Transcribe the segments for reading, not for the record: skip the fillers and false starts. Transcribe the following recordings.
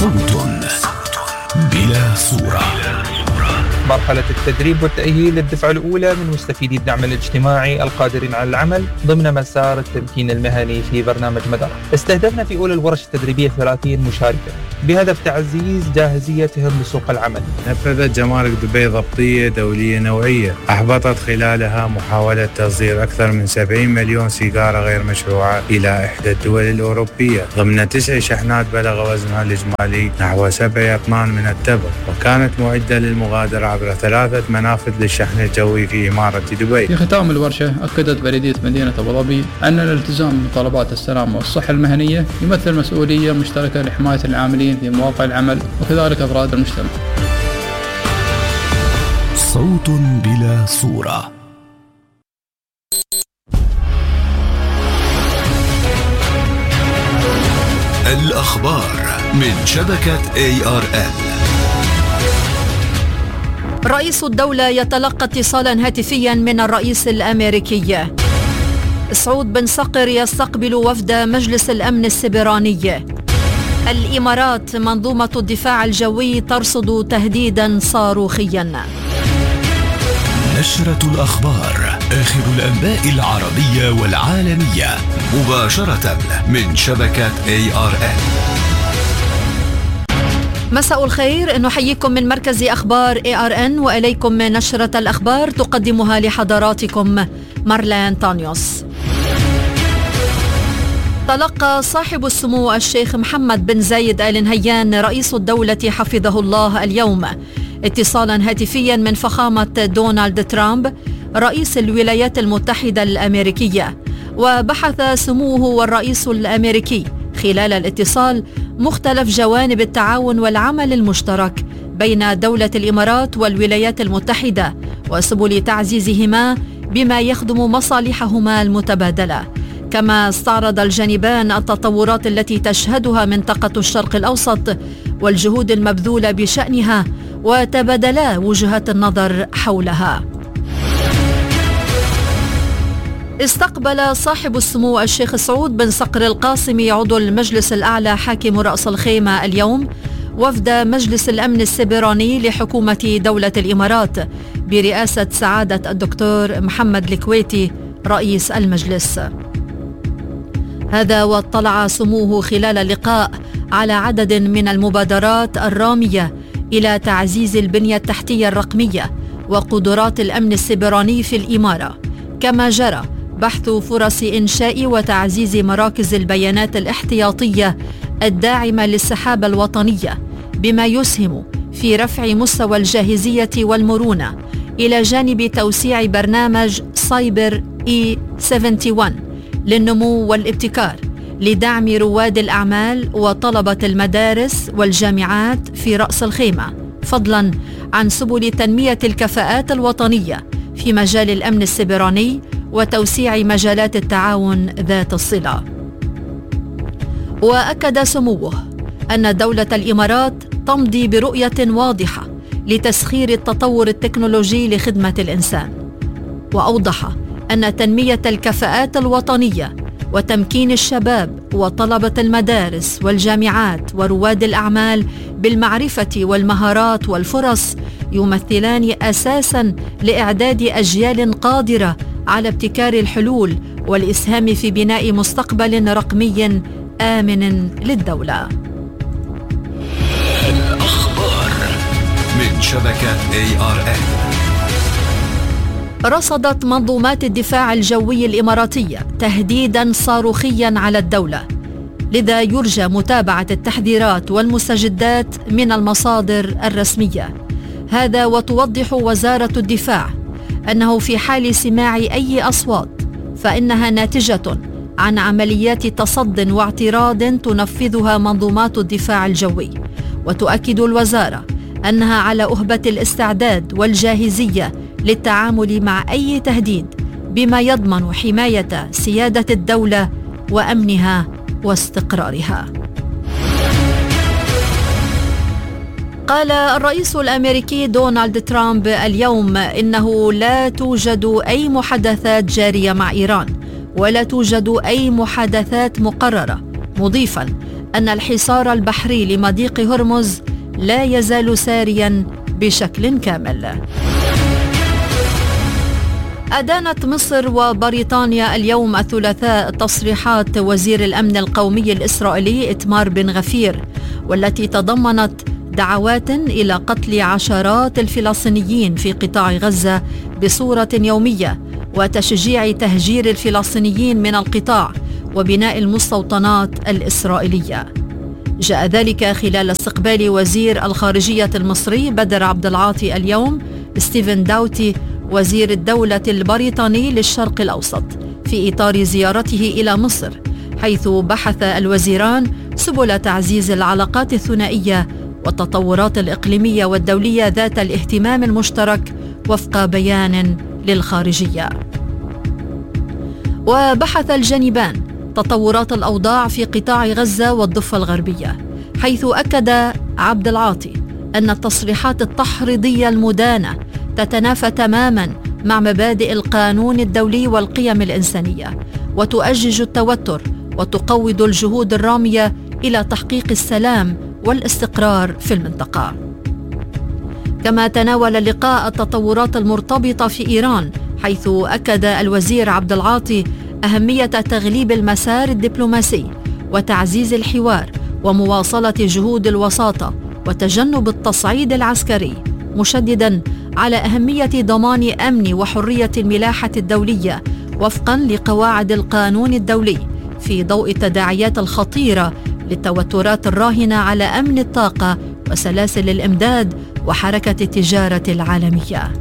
صوت بلا صورة. مرحلة التدريب والتأهيل للدفعة الأولى من مستفيدي الدعم الاجتماعي القادرين على العمل ضمن مسار التمكين المهني في برنامج مدار. استهدفنا في أولى الورش التدريبية 30 مشاركا بهدف تعزيز جاهزيتهم لسوق العمل. نفذت جمارك دبي ضبطية دولية نوعية أحبطت خلالها محاولة تصدير أكثر من 70 مليون سيجارة غير مشروعة إلى إحدى الدول الأوروبية ضمن 9 شحنات بلغ وزنها الإجمالي نحو 7 أطنان من التبغ، وكانت معدة للمغادرة عبر 3 منافذ للشحن الجوي في إمارة دبي. في ختام الورشة أكدت بلدية مدينة أبو ظبي أن الالتزام بطلبات السلامة والصحة المهنية يمثل مسؤولية مشتركة لحماية العاملين في مواقع العمل وكذلك أفراد المجتمع. صوت بلا صورة. الأخبار من شبكة ARN. رئيس الدولة يتلقى اتصالا هاتفيا من الرئيس الأمريكي. سعود بن صقر يستقبل وفد مجلس الأمن السبراني. الإمارات منظومة الدفاع الجوي ترصد تهديدا صاروخيا. نشرة الأخبار، آخر الأنباء العربية والعالمية مباشرة من شبكة ARN. مساء الخير، نحييكم من مركز أخبار ARN وإليكم نشرة الأخبار تقدمها لحضراتكم مارلين تانيوس. تلقى صاحب السمو الشيخ محمد بن زايد آل نهيان رئيس الدولة حفظه الله اليوم اتصالا هاتفيا من فخامة دونالد ترامب رئيس الولايات المتحدة الأمريكية، وبحث سموه والرئيس الأمريكي خلال الاتصال مختلف جوانب التعاون والعمل المشترك بين دولة الإمارات والولايات المتحدة وسبل تعزيزهما بما يخدم مصالحهما المتبادلة. كما استعرض الجانبان التطورات التي تشهدها منطقة الشرق الأوسط والجهود المبذولة بشأنها وتبادلا وجهات النظر حولها. استقبل صاحب السمو الشيخ سعود بن صقر القاسمي عضو المجلس الأعلى حاكم رأس الخيمة اليوم وفد مجلس الأمن السبراني لحكومة دولة الإمارات برئاسة سعادة الدكتور محمد الكويتي رئيس المجلس. هذا واطلع سموه خلال اللقاء على عدد من المبادرات الرامية إلى تعزيز البنية التحتية الرقمية وقدرات الأمن السبراني في الإمارة، كما جرى بحث فرص إنشاء وتعزيز مراكز البيانات الاحتياطية الداعمة للسحابة الوطنية بما يسهم في رفع مستوى الجاهزية والمرونة، إلى جانب توسيع برنامج سايبر E71 للنمو والابتكار لدعم رواد الأعمال وطلبة المدارس والجامعات في رأس الخيمة، فضلاً عن سبل تنمية الكفاءات الوطنية في مجال الأمن السبراني وتوسيع مجالات التعاون ذات الصلة. وأكد سموه أن دولة الإمارات تمضي برؤية واضحة لتسخير التطور التكنولوجي لخدمة الإنسان، وأوضح أن تنمية الكفاءات الوطنية وتمكين الشباب وطلبة المدارس والجامعات ورواد الأعمال بالمعرفة والمهارات والفرص يمثلان أساساً لإعداد أجيال قادرة على ابتكار الحلول والإسهام في بناء مستقبل رقمي آمن للدولة. الأخبار من شبكة ARN. رصدت منظومات الدفاع الجوي الإماراتية تهديداً صاروخياً على الدولة، لذا يرجى متابعة التحذيرات والمستجدات من المصادر الرسمية. هذا وتوضح وزارة الدفاع أنه في حال سماع أي أصوات فإنها ناتجة عن عمليات تصد واعتراض تنفذها منظومات الدفاع الجوي، وتؤكد الوزارة أنها على أهبة الاستعداد والجاهزية للتعامل مع أي تهديد بما يضمن حماية سيادة الدولة وأمنها واستقرارها. قال الرئيس الأمريكي دونالد ترامب اليوم إنه لا توجد أي محادثات جارية مع إيران ولا توجد أي محادثات مقررة، مضيفاً أن الحصار البحري لمضيق هرمز لا يزال ساريا بشكل كامل. أدانت مصر وبريطانيا اليوم الثلاثاء تصريحات وزير الأمن القومي الإسرائيلي إتمار بن غفير، والتي تضمنت دعوات إلى قتل عشرات الفلسطينيين في قطاع غزة بصورة يومية، وتشجيع تهجير الفلسطينيين من القطاع وبناء المستوطنات الإسرائيلية. جاء ذلك خلال استقبال وزير الخارجية المصري بدر عبد العاطي اليوم ستيفن داوتي وزير الدولة البريطاني للشرق الأوسط في إطار زيارته إلى مصر، حيث بحث الوزيران سبل تعزيز العلاقات الثنائية والتطورات الإقليمية والدولية ذات الاهتمام المشترك وفق بيان للخارجية. وبحث الجانبان تطورات الأوضاع في قطاع غزة والضفة الغربية، حيث أكد عبد العاطي أن التصريحات التحريضية المدانة تتنافى تماما مع مبادئ القانون الدولي والقيم الإنسانية، وتؤجج التوتر وتقوض الجهود الرامية إلى تحقيق السلام والاستقرار في المنطقة. كما تناول اللقاء التطورات المرتبطة في إيران، حيث أكد الوزير عبد العاطي أهمية تغليب المسار الدبلوماسي وتعزيز الحوار ومواصلة جهود الوساطة وتجنب التصعيد العسكري، مشدداً على أهمية ضمان أمن وحرية الملاحة الدولية وفقاً لقواعد القانون الدولي، في ضوء التداعيات الخطيرة للتوترات الراهنة على أمن الطاقة وسلاسل الإمداد وحركة التجارة العالمية.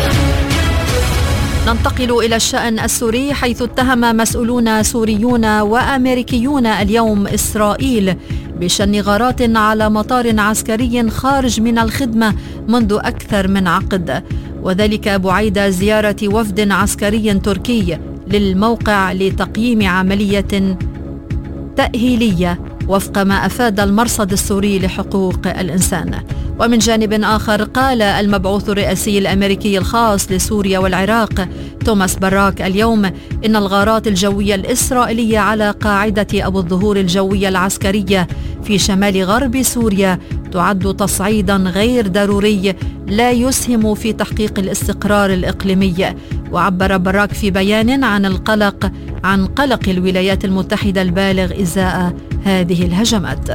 ننتقل إلى الشأن السوري، حيث اتهم مسؤولون سوريون وأمريكيون اليوم إسرائيل بشن غارات على مطار عسكري خارج من الخدمة منذ أكثر من عقد، وذلك بعيد زيارة وفد عسكري تركي للموقع لتقييم عملية تأهيلية وفق ما أفاد المرصد السوري لحقوق الإنسان. ومن جانب آخر، قال المبعوث الرئاسي الأمريكي الخاص لسوريا والعراق توماس براك اليوم إن الغارات الجوية الإسرائيلية على قاعدة أبو الظهور الجوية العسكرية في شمال غرب سوريا تعد تصعيدا غير ضروري لا يسهم في تحقيق الاستقرار الإقليمي. وعبر براك في بيان عن قلق الولايات المتحدة البالغ إزاء هذه الهجمات.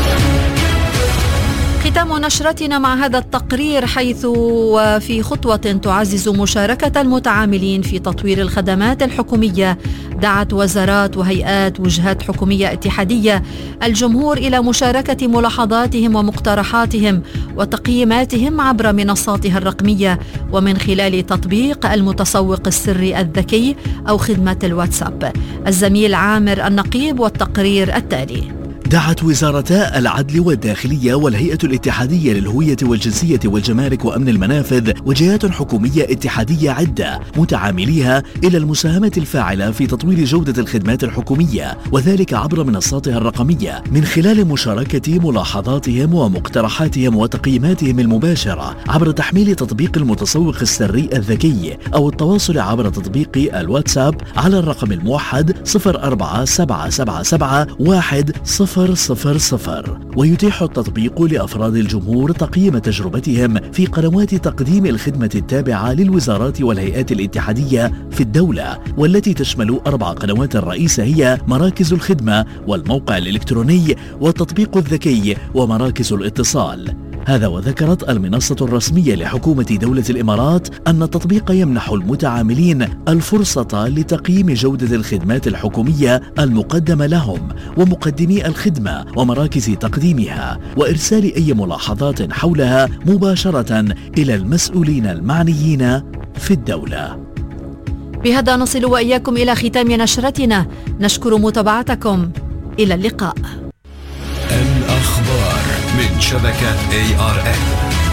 ختام نشرتنا مع هذا التقرير، حيث وفي خطوة تعزز مشاركة المتعاملين في تطوير الخدمات الحكومية، دعت وزارات وهيئات وجهات حكومية اتحادية الجمهور إلى مشاركة ملاحظاتهم ومقترحاتهم وتقييماتهم عبر منصاتها الرقمية ومن خلال تطبيق المتسوق السري الذكي أو خدمة الواتساب. الزميل عامر النقيب والتقرير التالي. دعت وزارتا العدل والداخلية والهيئة الاتحادية للهوية والجنسية والجمارك وأمن المنافذ وجهات حكومية اتحادية عدة متعامليها إلى المساهمة الفاعلة في تطوير جودة الخدمات الحكومية، وذلك عبر منصاتها الرقمية من خلال مشاركة ملاحظاتهم ومقترحاتهم وتقييماتهم المباشرة عبر تحميل تطبيق المتسوق السري الذكي أو التواصل عبر تطبيق الواتساب على الرقم الموحد 04777 100. ويتيح التطبيق لأفراد الجمهور تقييم تجربتهم في قنوات تقديم الخدمة التابعة للوزارات والهيئات الاتحادية في الدولة، والتي تشمل 4 قنوات رئيسة هي مراكز الخدمة والموقع الإلكتروني والتطبيق الذكي ومراكز الاتصال. هذا وذكرت المنصة الرسمية لحكومة دولة الإمارات أن التطبيق يمنح المتعاملين الفرصة لتقييم جودة الخدمات الحكومية المقدمة لهم ومقدمي الخدمة ومراكز تقديمها، وإرسال أي ملاحظات حولها مباشرة إلى المسؤولين المعنيين في الدولة. بهذا نصل وإياكم إلى ختام نشرتنا، نشكر متابعتكم، إلى اللقاء. الأخبار من شبكة ARN.